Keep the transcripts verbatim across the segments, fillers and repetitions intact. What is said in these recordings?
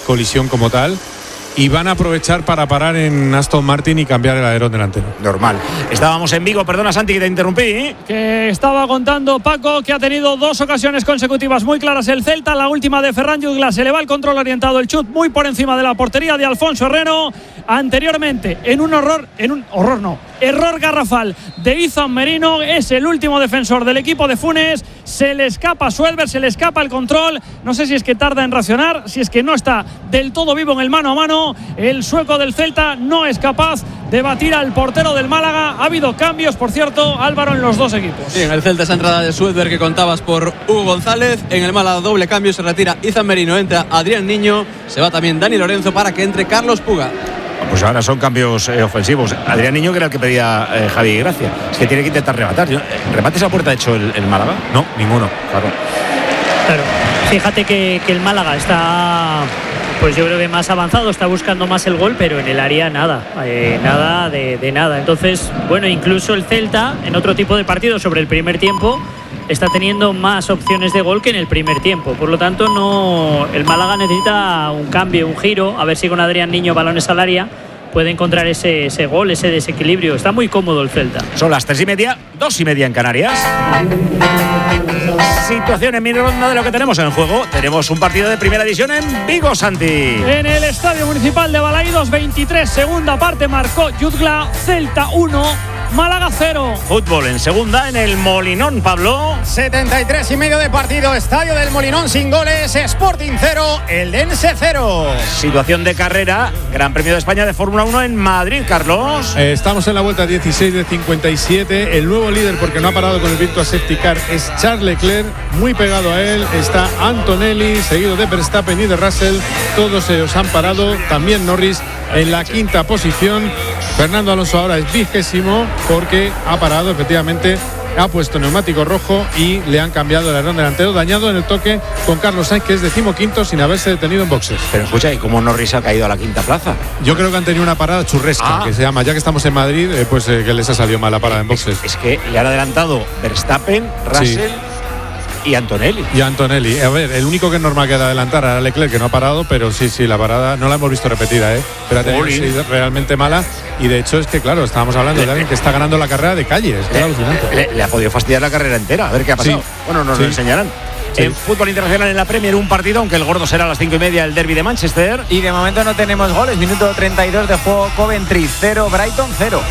colisión como tal. Y van a aprovechar para parar en Aston Martin y cambiar el alerón delantero. Normal. Estábamos en Vigo, perdona Santi que te interrumpí. ¿eh? Que estaba contando Paco que ha tenido dos ocasiones consecutivas muy claras el Celta. La última de Ferran Jutgla, se le va el control orientado, el chut muy por encima de la portería de Alfonso Herrero. Anteriormente, en un horror, en un horror no, error garrafal de Izan Merino, es el último defensor del equipo de Funes. Se le escapa a Suelver, se le escapa el control. No sé si es que tarda en reaccionar, si es que no está del todo vivo en el mano a mano. El sueco del Celta no es capaz de batir al portero del Málaga. Ha habido cambios, por cierto, Álvaro, en los dos equipos. Sí, en el Celta esa entrada de Suelver que contabas por Hugo González. En el Málaga doble cambio, se retira Izan Merino, entra Adrián Niño. Se va también Dani Lorenzo para que entre Carlos Puga. Pues ahora son cambios eh, ofensivos. Adrián Niño, que era el que pedía eh, Javi Gracia. Es que tiene que intentar rematar. Yo, ¿Remates a puerta ha hecho el, el Málaga? No, ninguno. Claro. Claro. Fíjate que, que el Málaga está, pues yo creo que más avanzado, está buscando más el gol, pero en el área nada, eh, nada de, de nada. Entonces, bueno, incluso el Celta, en otro tipo de partido sobre el primer tiempo, está teniendo más opciones de gol que en el primer tiempo. Por lo tanto, no, el Málaga necesita un cambio, un giro, a ver si con Adrián Niño balones al área puede encontrar ese, ese gol, ese desequilibrio. Está muy cómodo el Celta. Son las tres y media, dos y media en Canarias. Situación en mi ronda de lo que tenemos en juego. Tenemos un partido de primera división en Vigo, Santi. En el Estadio Municipal de Balaídos, veintitrés, segunda parte, marcó Jutgla. Celta uno, Málaga cero. Fútbol en segunda en el Molinón, Pablo. setenta y tres y medio de partido, Estadio del Molinón sin goles, Sporting cero, Eldense cero. Situación de carrera, Gran Premio de España de Fórmula uno en Madrid, Carlos. Eh, estamos en la vuelta dieciséis de cincuenta y siete. El nuevo líder, porque no ha parado con el Virtua Safety Car, es Charles Leclerc. Muy pegado a él está Antonelli, seguido de Verstappen y de Russell. Todos ellos han parado. También Norris en la quinta posición. Fernando Alonso ahora es vigésimo porque ha parado, efectivamente. Ha puesto neumático rojo y le han cambiado el alerón delantero, dañado en el toque con Carlos Sainz, que es decimoquinto sin haberse detenido en boxes. Pero escucha, ¿y cómo Norris ha caído a la quinta plaza? Yo creo que han tenido una parada churresca, ah. que se llama, ya que estamos en Madrid, eh, pues eh, que les ha salido mal la parada en boxes. Es, es que le han adelantado Verstappen, Russell sí. y Antonelli. Y Antonelli. A ver, el único que es normal que de adelantar era Leclerc, que no ha parado, pero sí, sí, la parada no la hemos visto repetida, ¿eh? Pero ha tenido que ser realmente mala. Y de hecho es que, claro, estábamos hablando le, de alguien que está ganando la carrera de calle. Es le, alucinante. Le, le ha podido fastidiar la carrera entera. A ver qué ha pasado. Sí. Bueno, nos sí. lo enseñarán. Sí. En fútbol internacional en la Premier, un partido, aunque el gordo será a las cinco y media, el derbi de Manchester. Y de momento no tenemos goles. Minuto treinta y dos de juego, Coventry cero, Brighton cero.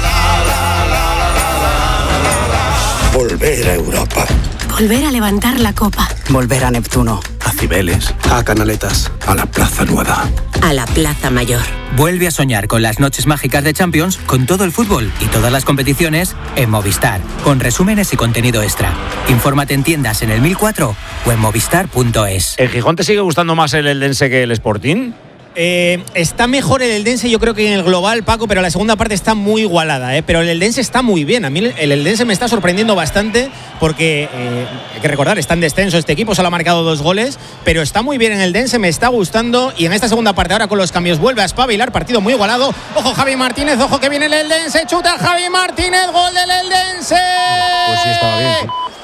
Volver a Europa. Volver a levantar la copa. Volver a Neptuno. A Cibeles. A Canaletas. A la Plaza Nueva. A la Plaza Mayor. Vuelve a soñar con las noches mágicas de Champions, con todo el fútbol y todas las competiciones en Movistar, con resúmenes y contenido extra. Infórmate en tiendas en el mil cuatro o en movistar punto es. ¿El Gijón te sigue gustando más el Eldense que el Sporting? Eh, está mejor el Eldense, yo creo que en el global, Paco, pero la segunda parte está muy igualada, ¿eh? Pero el Eldense está muy bien. A mí el Eldense me está sorprendiendo bastante porque eh, hay que recordar, está en descenso este equipo, solo ha marcado dos goles, pero está muy bien en el Eldense, me está gustando. Y en esta segunda parte, ahora con los cambios, vuelve a espabilar, partido muy igualado. Ojo Javi Martínez, ojo que viene el Eldense, chuta Javi Martínez, gol del Eldense. Pues sí, estaba bien.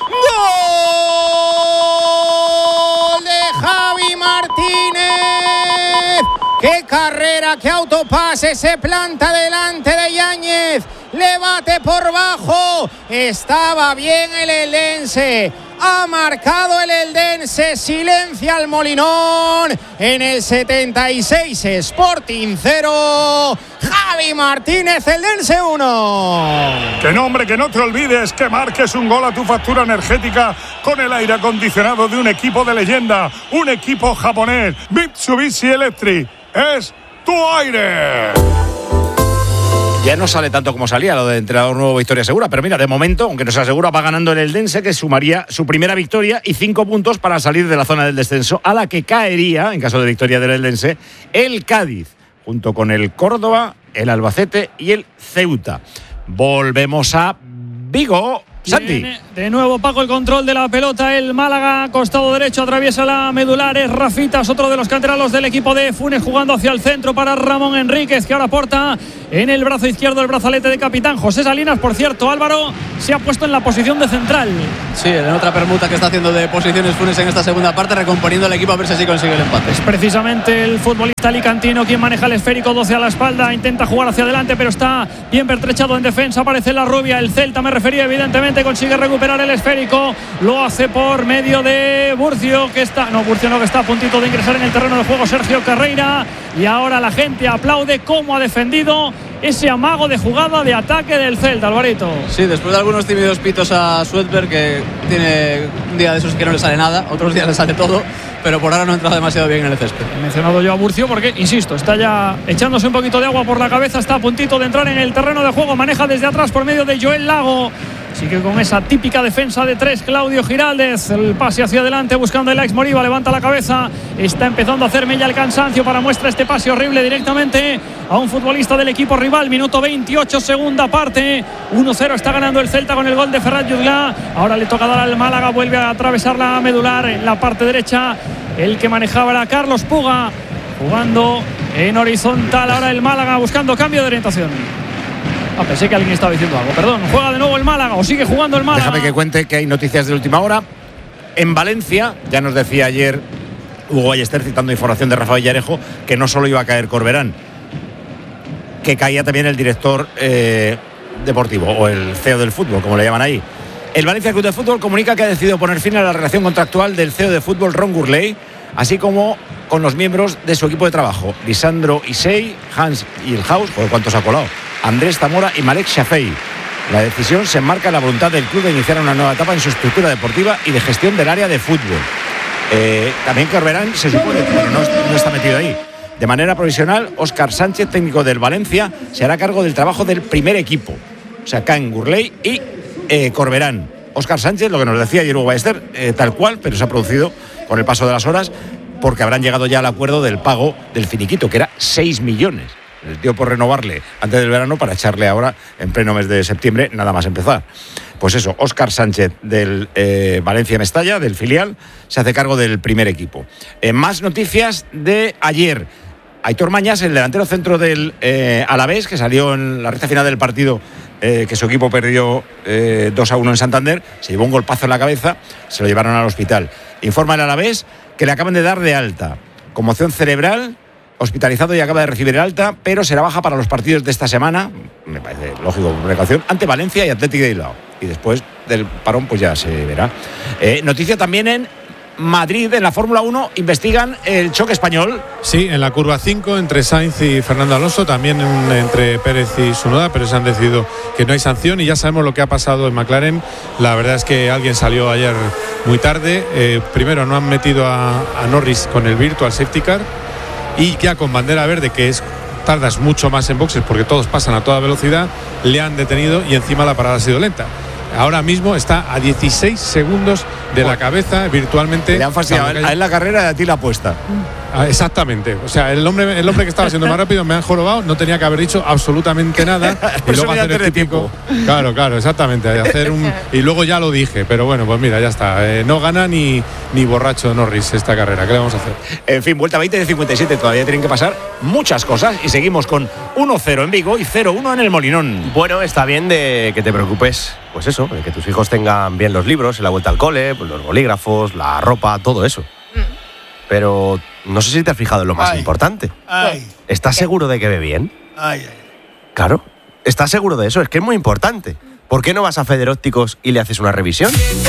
¡Gol de Javi Martínez! ¡Qué carrera, qué autopase! Se planta delante de Yáñez. Le bate por bajo. Estaba bien el Eldense. Ha marcado el Eldense. Silencia al Molinón. En el setenta y seis, Sporting cero. Javi Martínez, Eldense uno. Que no, hombre, que no te olvides que marques un gol a tu factura energética con el aire acondicionado de un equipo de leyenda. Un equipo japonés. Mitsubishi Electric. Es tu aire. Ya no sale tanto como salía lo de entrenador nuevo, victoria segura. Pero mira, de momento, aunque no sea segura, va ganando el Eldense, que sumaría su primera victoria y cinco puntos para salir de la zona del descenso, a la que caería, en caso de victoria del Eldense, el Cádiz, junto con el Córdoba, el Albacete y el Ceuta. Volvemos a Vigo. Santi. Tiene de nuevo Paco el control de la pelota. El Málaga, costado derecho, atraviesa la medular. Es Rafitas, otro de los canteranos del equipo de Funes, jugando hacia el centro para Ramón Enríquez, que ahora porta en el brazo izquierdo el brazalete de capitán. José Salinas, por cierto, Álvaro se ha puesto en la posición de central. Sí, en otra permuta que está haciendo de posiciones Funes en esta segunda parte, recomponiendo al equipo a ver si así consigue el empate. Es precisamente el futbolista alicantino quien maneja el esférico, doce a la espalda, intenta jugar hacia adelante, pero está bien pertrechado en defensa. Aparece la rubia, el Celta me refería, evidentemente consigue recuperar el esférico, lo hace por medio de Burcio, que está, no, Burcio no, que está a puntito de ingresar en el terreno de juego, Sergio Carreira, y ahora la gente aplaude cómo ha defendido ese amago de jugada de ataque del Celta, Alvarito. Sí, después de algunos tímidos pitos a Swedberg, que tiene un día de esos que no le sale nada, otros días le sale todo, pero por ahora no ha entrado demasiado bien en el césped. He mencionado yo a Burcio porque, insisto, está ya echándose un poquito de agua por la cabeza, está a puntito de entrar en el terreno de juego, maneja desde atrás por medio de Joel Lago. Sigue con esa típica defensa de tres Claudio Giraldez, el pase hacia adelante buscando el ex Moriba, levanta la cabeza, está empezando a hacer mella el cansancio para muestra este pase horrible directamente a un futbolista del equipo rival. Minuto veintiocho, segunda parte, uno cero está ganando el Celta con el gol de Ferran Jutgla. Ahora le toca dar al Málaga, vuelve a atravesar la medular en la parte derecha, el que manejaba era Carlos Puga, jugando en horizontal ahora el Málaga buscando cambio de orientación. Ah, pensé que alguien estaba diciendo algo, perdón. Juega de nuevo el Málaga, o sigue jugando el Málaga. Déjame que cuente que hay noticias de última hora. En Valencia, ya nos decía ayer Hugo Ballester, citando información de Rafa Villarejo, que no solo iba a caer Corberán, que caía también el director eh, deportivo, o el C E O del fútbol, como le llaman ahí. El Valencia Club de Fútbol comunica que ha decidido poner fin a la relación contractual del C E O de fútbol, Ron Gurley, así como con los miembros de su equipo de trabajo, Lisandro Isei, Hans Ilhaus, por cuánto se ha colado, Andrés Zamora y Malek Shafei. La decisión se enmarca en la voluntad del club de iniciar una nueva etapa en su estructura deportiva y de gestión del área de fútbol. Eh, también Corberán se supone, pero no, no está metido ahí. De manera provisional, Óscar Sánchez, técnico del Valencia, se hará cargo del trabajo del primer equipo. O sea, Can Gurley y eh, Corberán. Óscar Sánchez, lo que nos decía ayer Hugo Ballester, eh, tal cual, pero se ha producido con el paso de las horas, porque habrán llegado ya al acuerdo del pago del finiquito, que era seis millones. El tío por renovarle antes del verano para echarle ahora en pleno mes de septiembre, nada más empezar. Pues eso, Óscar Sánchez del eh, Valencia Mestalla, del filial, se hace cargo del primer equipo. Eh, más noticias de ayer. Aitor Mañas, el delantero centro del eh, Alavés, que salió en la recta final del partido, eh, que su equipo perdió eh, dos a uno en Santander, se llevó un golpazo en la cabeza, se lo llevaron al hospital. Informa el Alavés que le acaban de dar de alta, conmoción cerebral, hospitalizado y acaba de recibir el alta, pero será baja para los partidos de esta semana, me parece lógico, precaución, ante Valencia y Athletic de Bilbao. Y después del parón pues ya se verá. Eh, noticia también en Madrid, en la Fórmula uno, investigan el choque español. Sí, en la curva cinco entre Sainz y Fernando Alonso, también en, entre Pérez y Tsunoda, pero se han decidido que no hay sanción y ya sabemos lo que ha pasado en McLaren. La verdad es que alguien salió ayer muy tarde. Eh, primero no han metido a, a Norris con el virtual safety car y ya con bandera verde, que es tardas mucho más en boxes porque todos pasan a toda velocidad, le han detenido y encima la parada ha sido lenta. Ahora mismo está a dieciséis segundos de la cabeza virtualmente. Le han fastidiado a él la carrera y a ti la apuesta. Ah, exactamente. O sea, el hombre, el hombre que estaba siendo más rápido me han jorobado, no tenía que haber dicho absolutamente nada. Y luego hacer el típico. Claro, claro, exactamente. Hacer un, y luego ya lo dije, pero bueno, pues mira, ya está. Eh, no gana ni, ni borracho Norris esta carrera. ¿Qué le vamos a hacer? En fin, vuelta veinte de cincuenta y siete. Todavía tienen que pasar muchas cosas y seguimos con uno cero en Vigo y cero uno en el Molinón. Bueno, está bien de que te preocupes, pues eso, de que tus hijos tengan bien los libros en la vuelta al cole, pues los bolígrafos, la ropa, todo eso. Pero no sé si te has fijado en lo más ay, importante. Ay. ¿Estás seguro de que ve bien? Ay, ay. Claro, ¿estás seguro de eso? Es que es muy importante. ¿Por qué no vas a Feder Ópticos y le haces una revisión?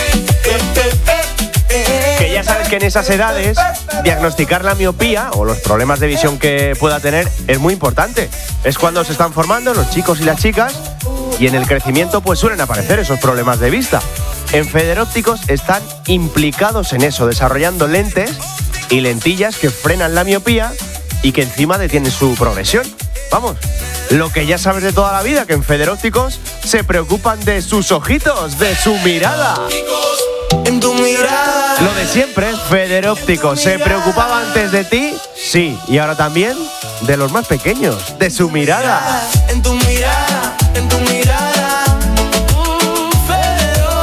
Que ya sabes que en esas edades diagnosticar la miopía o los problemas de visión que pueda tener es muy importante. Es cuando se están formando los chicos y las chicas y en el crecimiento pues suelen aparecer esos problemas de vista. En Feder Ópticos están implicados en eso, desarrollando lentes y lentillas que frenan la miopía y que encima detienen su progresión. Vamos, lo que ya sabes de toda la vida, que en Feder Ópticos se preocupan de sus ojitos, de su mirada. En tu mirada. Lo de siempre, Feder Ópticos se preocupaba antes de ti, sí, y ahora también de los más pequeños, de su mirada. En tu mirada, en tu mirada. Uh, Feder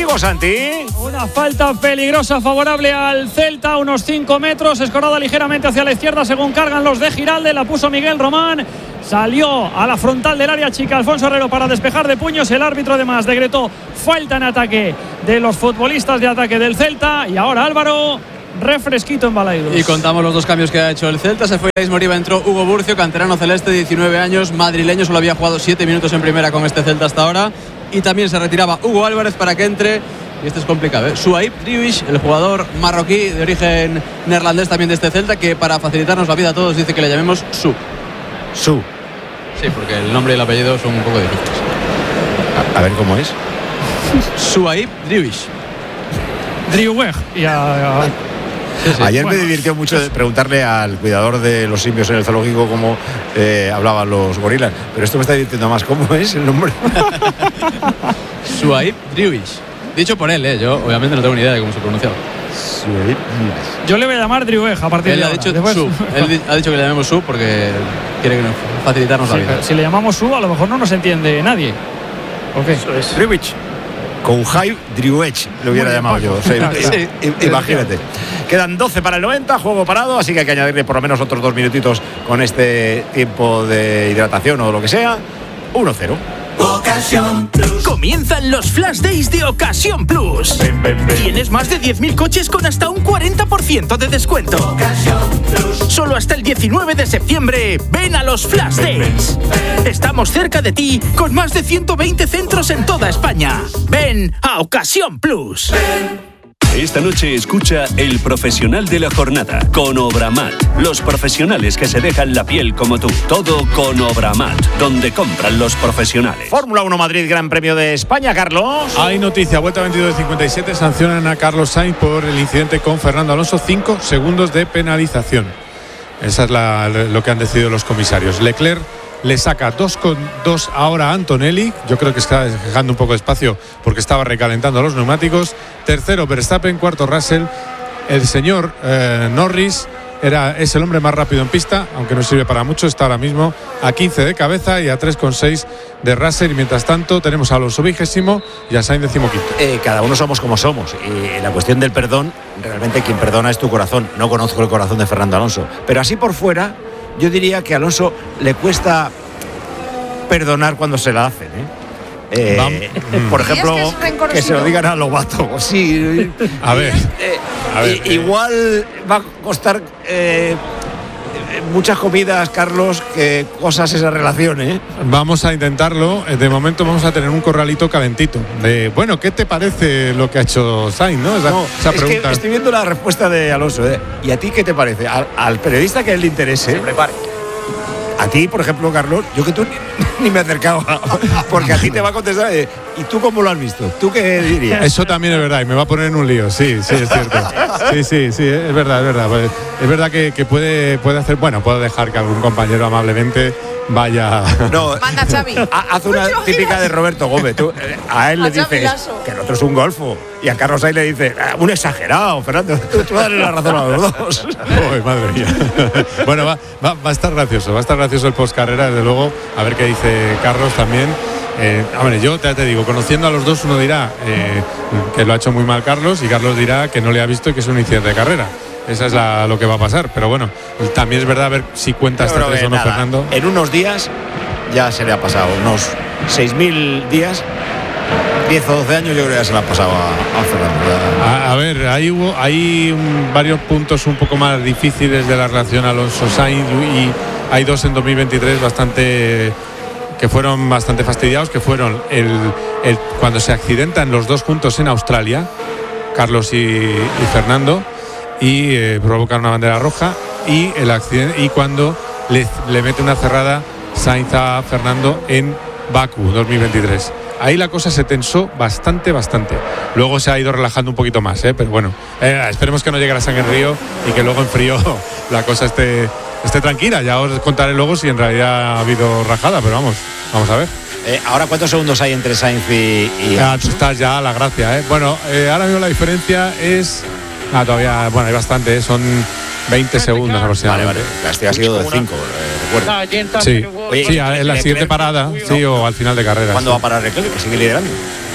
contigo, Santi. Una falta peligrosa favorable al Celta, unos cinco metros, escorada ligeramente hacia la izquierda según cargan los de Giralde, la puso Miguel Román, salió a la frontal del área chica Alfonso Herrero para despejar de puños, el árbitro además decretó falta en ataque de los futbolistas de ataque del Celta y ahora Álvaro, refresquito en Balaidos. Y contamos los dos cambios que ha hecho el Celta. Se fue Alex Moriba, entró Hugo Burcio, canterano celeste, diecinueve años, madrileño, solo había jugado siete minutos en primera con este Celta hasta ahora. Y también se retiraba Hugo Álvarez para que entre, y este es complicado, ¿eh? Suaib Driouich, el jugador marroquí de origen neerlandés también de este Celta, que para facilitarnos la vida a todos dice que le llamemos Su. Su. Sí, porque el nombre y el apellido son un poco difíciles. A, a ver cómo es. Suaib Driouich. Driouech. Y a, a... Sí, sí. Ayer bueno, me divirtió mucho preguntarle al cuidador de los simios en el zoológico cómo eh, hablaban los gorilas, pero esto me está divirtiendo más. ¿Cómo es el nombre? Suaib Driouich. Dicho por él, ¿eh? Yo obviamente no tengo ni idea de cómo se pronunciaba. Suaib. Yo le voy a llamar Driouech a partir él de ha ahora. Dicho Después... Su. Él ha dicho que le llamemos Su porque quiere que nos facilitarnos sí, la vida. Si le llamamos Su, a lo mejor no nos entiende nadie. ¿Por qué? Eso es. Driouich. Con Jai Driouech lo hubiera llamado yo. O sea, sí, imagínate. Quedan doce para el noventa, juego parado, así que hay que añadirle por lo menos otros dos minutitos con este tiempo de hidratación o lo que sea. uno cero. Ocasión Plus. Comienzan los Flash Days de Ocasión Plus. Ven, ven, ven. Tienes más de diez mil coches con hasta un cuarenta por ciento de descuento. Ocasión Plus. Solo hasta el diecinueve de septiembre. Ven a los Flash Days. Ven, ven. Estamos cerca de ti con más de ciento veinte centros en toda España. Ven a Ocasión Plus. Ven. Esta noche escucha El Profesional de la Jornada con Obramat. Los profesionales que se dejan la piel como tú. Todo con Obramat, donde compran los profesionales. Fórmula uno Madrid, Gran Premio de España, Carlos. Hay noticia, vuelta veintidós de cincuenta y siete, sancionan a Carlos Sainz por el incidente con Fernando Alonso, cinco segundos de penalización. Esa es la, lo que han decidido los comisarios. Leclerc le saca dos con dos ahora a Antonelli. Yo creo que está dejando un poco de espacio porque estaba recalentando los neumáticos. Tercero Verstappen, cuarto Russell. El señor eh, Norris era, es el hombre más rápido en pista, aunque no sirve para mucho. Está ahora mismo a quince de cabeza y a tres con seis de Russell. Y mientras tanto tenemos a Alonso vigésimo y a Sainz decimoquinto. Eh, cada uno somos como somos. Y la cuestión del perdón, realmente quien perdona es tu corazón. No conozco el corazón de Fernando Alonso. Pero así por fuera, yo diría que a Alonso le cuesta perdonar cuando se la hacen, ¿eh? Eh, por ejemplo, que, que se lo digan a Lobato. Sí. A ver. Eh, a ver eh, igual va a costar eh, muchas comidas, Carlos, que cosas esa relación, ¿eh? Vamos a intentarlo. De momento vamos a tener un corralito calentito. De, bueno, ¿qué te parece lo que ha hecho Sainz, no? Esa, no, esa es pregunta. Que estoy viendo la respuesta de Alonso, ¿eh? ¿Y a ti qué te parece? Al, al periodista que a él le interese. Se prepare. A ti, por ejemplo, Carlos, yo que tú ni, ni me acercaba, porque a ti te va a contestar. ¿Y tú cómo lo has visto? ¿Tú qué dirías? Eso también es verdad y me va a poner en un lío. Sí, sí, es cierto. Sí, sí, sí, es verdad, es verdad. Es verdad que, que puede, puede hacer. Bueno, puedo dejar que algún compañero amablemente vaya. No, manda Xavi. Haz una típica de Roberto Gómez. Tú, a él le dices que el otro es un golfo y a Carlos Sainz le dice un exagerado, Fernando. Tú, tú dale la razón a los dos. Uy, madre mía. Bueno, va, va, va a estar gracioso, va a estar gracioso el postcarrera, desde luego. A ver qué dice Carlos también. Eh, hombre, yo te, te digo, conociendo a los dos, uno dirá eh, que lo ha hecho muy mal Carlos y Carlos dirá que no le ha visto y que es un incidente de carrera. Esa es la, lo que va a pasar, pero bueno, también es verdad, a ver si cuenta hasta tres o no, nada, Fernando. En unos días ya se le ha pasado, unos seis mil días, diez o doce años yo creo que ya se le ha pasado a, a Fernando. A, a ver, hay, hubo, hay un, varios puntos un poco más difíciles de la relación Alonso-Sainz y hay dos en dos mil veintitrés bastante que fueron bastante fastidiados, que fueron el, el cuando se accidentan los dos juntos en Australia, Carlos y, y Fernando, y eh, provocan una bandera roja, y el accidente y cuando le, le mete una cerrada Sainz a Fernando en Bakú dos mil veintitrés. Ahí la cosa se tensó bastante, bastante. Luego se ha ido relajando un poquito más, ¿eh? Pero bueno, eh, esperemos que no llegue la sangre en río y que luego en frío la cosa esté, esté tranquila. Ya os contaré luego si en realidad ha habido rajada, pero vamos, vamos a ver. Eh, ahora, ¿cuántos segundos hay entre Sainz y, y ya, tú estás ya a la gracia, ¿eh? Bueno, eh, ahora mismo la diferencia es... Ah, todavía, bueno, hay bastante, ¿eh? Son veinte segundos aproximadamente. Vale, vale. La estrella ha sido de cinco, eh, recuerdo. Sí, Oye, sí, en la siguiente parada, sí, o al final de carrera. ¿Cuándo sí. va a parar Leclerc? Que sigue liderando.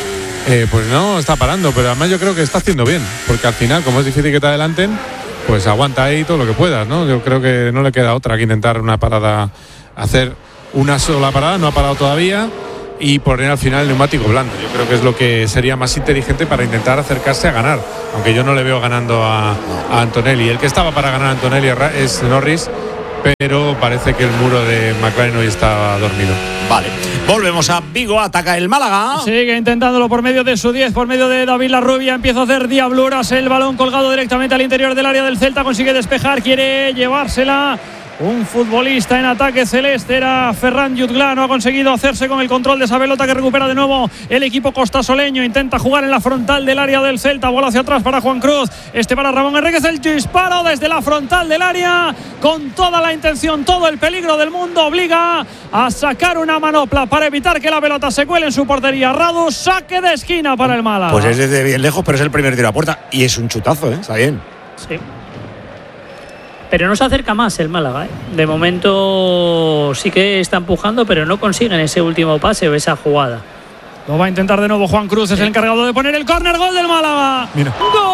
eh, pues no está parando, pero además yo creo que está haciendo bien, porque al final, como es difícil que te adelanten, pues aguanta ahí todo lo que puedas, ¿no? Yo creo que no le queda otra que intentar una parada, hacer una sola parada, no ha parado todavía, y poner al final el neumático blando. Yo creo que es lo que sería más inteligente para intentar acercarse a ganar, aunque yo no le veo ganando a, a Antonelli. El que estaba para ganar a Antonelli es Norris, pero parece que el muro de McLaren hoy está dormido. Vale, volvemos a Vigo, ataca el Málaga. Sigue intentándolo por medio de su diez, por medio de David Larrubia, empieza a hacer diabluras, el balón colgado directamente al interior del área del Celta, consigue despejar, quiere llevársela. Un futbolista en ataque celeste era Ferran Jutgla, no ha conseguido hacerse con el control de esa pelota que recupera de nuevo el equipo costasoleño. Intenta jugar en la frontal del área del Celta, bola hacia atrás para Juan Cruz, este para Ramón Enríquez, el disparo desde la frontal del área con toda la intención, todo el peligro del mundo, obliga a sacar una manopla para evitar que la pelota se cuele en su portería. Radu, saque de esquina para el Málaga. Pues es desde bien lejos, pero es el primer tiro a puerta y es un chutazo, ¿eh? Está bien. Sí. Pero no se acerca más el Málaga, ¿eh? De momento sí que está empujando, pero no consiguen ese último pase o esa jugada. Lo va a intentar de nuevo Juan Cruz, es el encargado de poner el córner, gol del Málaga. Mira.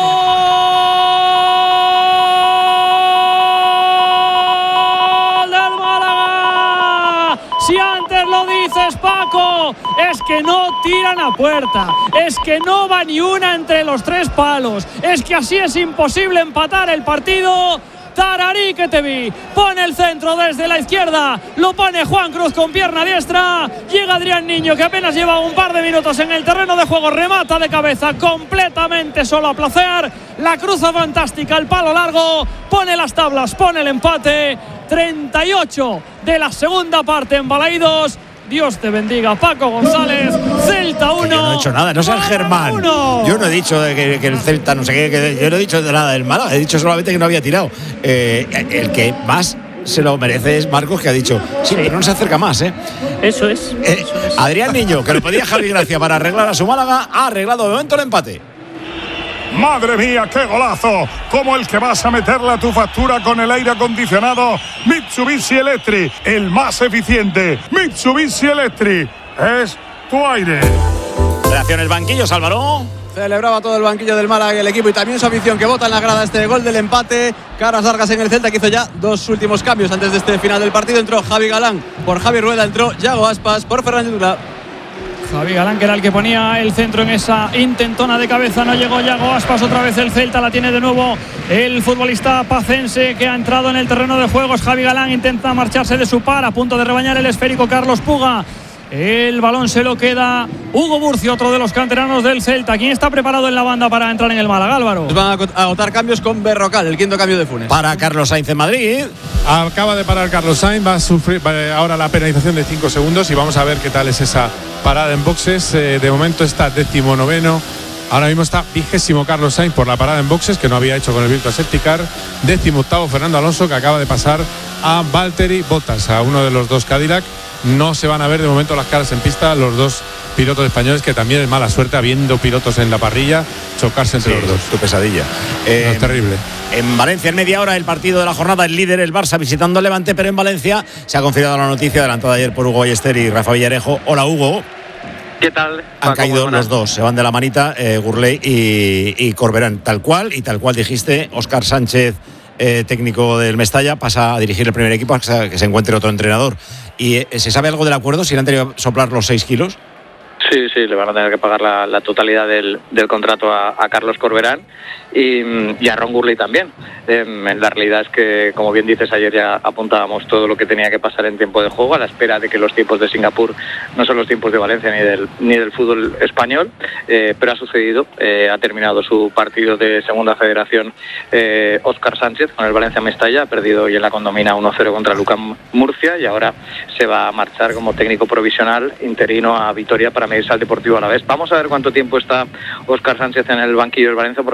¡Gol del Málaga! Si antes lo dices, Paco, es que no tiran a puerta, es que no va ni una entre los tres palos, es que así es imposible empatar el partido. Tararí que te vi, pone el centro desde la izquierda, lo pone Juan Cruz con pierna diestra, llega Adrián Niño que apenas lleva un par de minutos en el terreno de juego, remata de cabeza completamente solo a placer, la cruza fantástica, el palo largo, pone las tablas, pone el empate. Treinta y ocho de la segunda parte en Balaídos. Dios te bendiga, Paco González. Celta uno. Yo no he dicho nada, no seas Germán. Uno. Yo no he dicho de que, que el Celta no sé qué, que yo no he dicho de nada del Málaga, he dicho solamente que no había tirado. Eh, el que más se lo merece es Marcos, que ha dicho sí, sí, pero no se acerca más, ¿eh? Eso es. Eh, eso es. Adrián Niño, que lo pedía Javi Gracia para arreglar a su Málaga, ha arreglado de momento el empate. ¡Madre mía, qué golazo! Como el que vas a meterle a tu factura con el aire acondicionado Mitsubishi Electric, el más eficiente. Mitsubishi Electric es tu aire. Reacciona el banquillo, Álvaro. Celebraba todo el banquillo del Málaga y el equipo y también su afición que vota en la grada este gol del empate. Caras largas en el Celta, que hizo ya dos últimos cambios antes de este final del partido. Entró Javi Galán por Javi Rueda, entró Yago Aspas por Ferran Jutgla. Javi Galán, que era el que ponía el centro en esa intentona de cabeza, no llegó Yago Aspas, otra vez el Celta, la tiene de nuevo el futbolista pacense que ha entrado en el terreno de juegos. Javi Galán intenta marcharse de su par, a punto de rebañar el esférico Carlos Puga. El balón se lo queda Hugo Burcio, otro de los canteranos del Celta. ¿Quién está preparado en la banda para entrar en el Málaga, Álvaro? Van a agotar cambios con Berrocal, el quinto cambio de Funes. Para Carlos Sainz en Madrid. Acaba de parar Carlos Sainz, va a sufrir ahora la penalización de cinco segundos y vamos a ver qué tal es esa parada en boxes. Eh, de momento está décimo noveno. Ahora mismo está vigésimo Carlos Sainz por la parada en boxes, que no había hecho con el Virtua Safety Car. Décimo octavo Fernando Alonso, que acaba de pasar a Valtteri Bottas, a uno de los dos Cadillac. No se van a ver de momento las caras en pista los dos pilotos españoles, que también es mala suerte, habiendo pilotos en la parrilla, chocarse entre sí, los dos. Tu pesadilla. Eh, no, es terrible. En Valencia, en media hora, el partido de la jornada, el líder, el Barça, visitando el Levante, pero en Valencia se ha confirmado la noticia adelantada ayer por Hugo Ballester y Rafa Villarejo. Hola, Hugo. ¿Qué tal? Han caído los dos, se van de la manita, eh, Gurley y, y Corberán, tal cual, y tal cual dijiste, Óscar Sánchez, eh, técnico del Mestalla, pasa a dirigir el primer equipo, hasta que se encuentre otro entrenador. ¿Y eh, se sabe algo del acuerdo, si le han tenido que soplar los seis kilos? Sí, sí, le van a tener que pagar la, la totalidad del, del contrato a, a Carlos Corberán y, y a Ron Gurley también. Eh, la realidad es que, como bien dices, ayer ya apuntábamos todo lo que tenía que pasar en tiempo de juego, a la espera de que los tiempos de Singapur no son los tiempos de Valencia ni del, ni del fútbol español, eh, pero ha sucedido. Eh, ha terminado su partido de Segunda Federación eh, Óscar Sánchez con el Valencia Mestalla, ha perdido hoy en la Condomina uno cero contra Lucán Murcia y ahora se va a marchar como técnico provisional interino a Vitoria para medirse al Deportivo Alavés. Vamos a ver cuánto tiempo está Óscar Sánchez en el banquillo del Valencia, porque lo último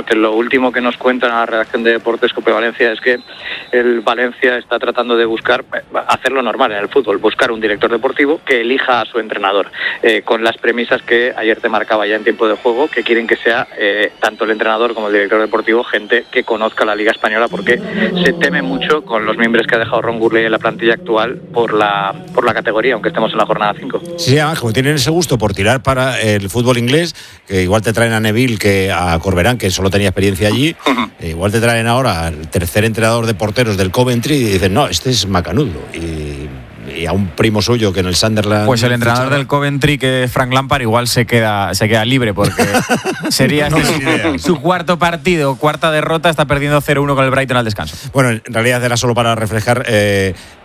último que nos cuentan a la redacción de Deportes Cope Valencia es que el Valencia está tratando de buscar, hacer lo normal en el fútbol, buscar un director deportivo que elija a su entrenador, eh, con las premisas que ayer te marcaba ya en tiempo de juego, que quieren que sea eh, tanto el entrenador como el director deportivo gente que conozca la Liga Española, porque se teme mucho con los miembros que ha dejado Ron Gurley en la plantilla actual por la, por la categoría, aunque estemos en la jornada cinco. Sí, además, como tienen ese gusto por tirar para el fútbol inglés, que igual te traen a Neville que a Corberán, que solo tenía experiencia allí, uh-huh. eh, igual te traen ahora al tercer entrenador de porteros del Coventry y dicen, no, este es macanudo. Y, y a un primo suyo que en el Sunderland... Pues el entrenador fichaba. del Coventry, que es Frank Lampard, igual se queda, se queda libre, porque sería no, este su, su cuarto partido, cuarta derrota, está perdiendo cero uno con el Brighton al descanso. Bueno, en realidad era solo para reflejar... Eh,